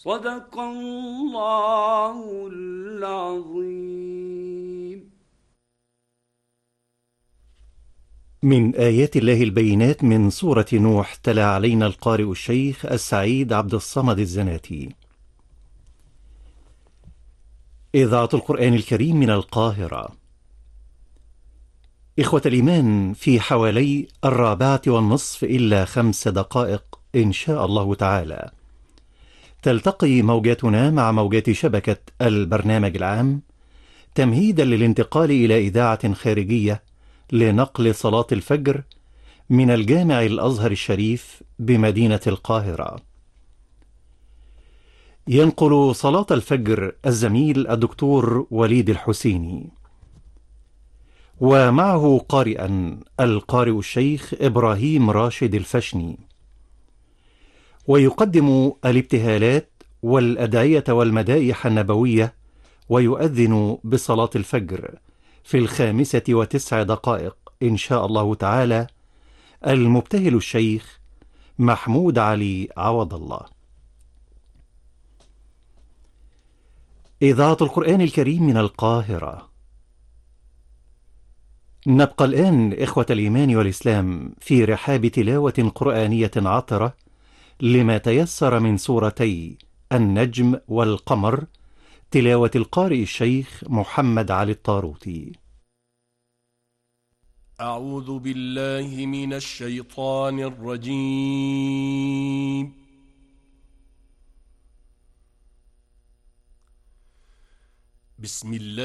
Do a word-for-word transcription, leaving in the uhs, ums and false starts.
صدق الله العظيم. من آيات الله البينات من سورة نوح، تلا علينا القارئ الشيخ السعيد عبد الصمد الزناتي. إذاعة القرآن الكريم من القاهرة. إخوة الإيمان، في حوالي الرابعة والنصف إلا خمس دقائق إن شاء الله تعالى تلتقي موجاتنا مع موجات شبكة البرنامج العام، تمهيدا للانتقال إلى إذاعة خارجية لنقل صلاة الفجر من الجامع الأزهر الشريف بمدينة القاهرة. ينقل صلاة الفجر الزميل الدكتور وليد الحسيني، ومعه قارئا القارئ الشيخ إبراهيم راشد الفشني، ويقدم الابتهالات والأدعية والمدائح النبوية، ويؤذن بصلاة الفجر في الخامسة وتسع دقائق إن شاء الله تعالى المبتهل الشيخ محمود علي عوض الله. إذاعة القرآن الكريم من القاهرة. نبقى الآن إخوة الإيمان والإسلام في رحاب تلاوة قرآنية عطرة لما تيسر من سورتي النجم والقمر، تلاوة القارئ الشيخ محمد علي الطاروطي. أعوذ بالله من الشيطان الرجيم. بسم الله